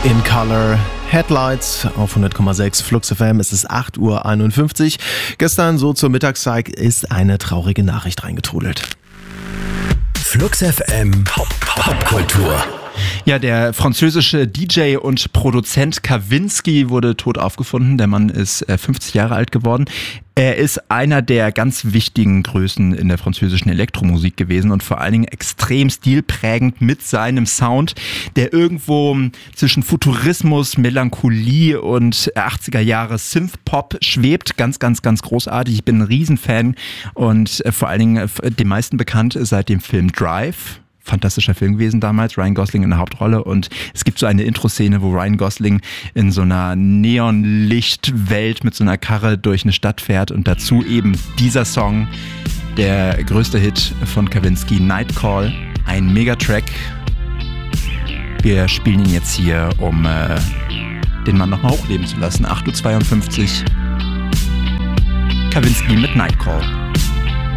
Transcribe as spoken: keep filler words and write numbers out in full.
In Color Headlights auf hundert Komma sechs Flux F M. Es ist acht Uhr einundfünfzig. Gestern, so zur Mittagszeit, ist eine traurige Nachricht reingetrudelt. Flux F M Popkultur. Ja, der französische D J und Produzent Kavinsky wurde tot aufgefunden. Der Mann ist fünfzig Jahre alt geworden. Er ist einer der ganz wichtigen Größen in der französischen Elektromusik gewesen und vor allen Dingen extrem stilprägend mit seinem Sound, der irgendwo zwischen Futurismus, Melancholie und achtziger Jahre Synthpop schwebt. Ganz, ganz, ganz großartig. Ich bin ein Riesenfan und vor allen Dingen den meisten bekannt seit dem Film Drive. Fantastischer Film gewesen damals, Ryan Gosling in der Hauptrolle, und es gibt so eine Intro-Szene, wo Ryan Gosling in so einer Neonlichtwelt mit so einer Karre durch eine Stadt fährt und dazu eben dieser Song, der größte Hit von Kavinsky, Nightcall, ein Megatrack. Wir spielen ihn jetzt hier, um äh, den Mann nochmal hochleben zu lassen. acht Uhr zweiundfünfzig, Kavinsky mit Nightcall.